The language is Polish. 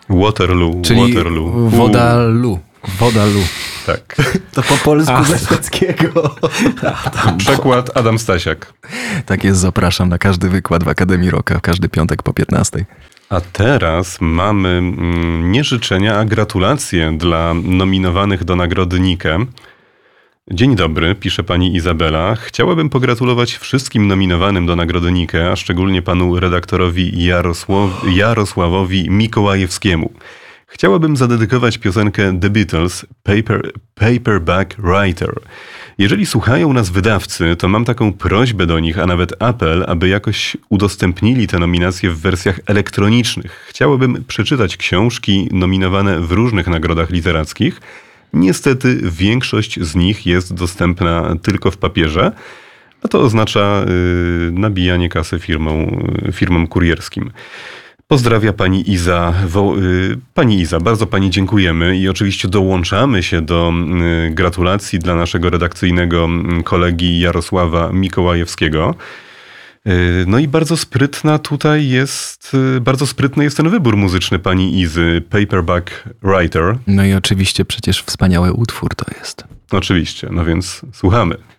Waterloo. Czyli Waterloo. woda Lu. Woda Lu. Tak. To po polsku ze szwedzkiego. Przekład Adam Stasiak. Tak jest, zapraszam na każdy wykład w Akademii Rocka, każdy piątek po 15. A teraz mamy nie życzenia, a gratulacje dla nominowanych do nagrody Nike. Dzień dobry, pisze pani Izabela. Chciałabym pogratulować wszystkim nominowanym do nagrody Nike, a szczególnie panu redaktorowi Jarosławowi Mikołajewskiemu. Chciałabym zadedykować piosenkę The Beatles, Paperback Writer. Jeżeli słuchają nas wydawcy, to mam taką prośbę do nich, a nawet apel, aby jakoś udostępnili te nominacje w wersjach elektronicznych. Chciałabym przeczytać książki nominowane w różnych nagrodach literackich. Niestety większość z nich jest dostępna tylko w papierze, a to oznacza nabijanie kasy firmom kurierskim. Pozdrawia pani Iza. Pani Iza, bardzo pani dziękujemy i oczywiście dołączamy się do gratulacji dla naszego redakcyjnego kolegi Jarosława Mikołajewskiego. No i bardzo sprytny jest ten wybór muzyczny pani Izy, Paperback Writer. No i oczywiście przecież wspaniały utwór to jest. Oczywiście, no więc słuchamy.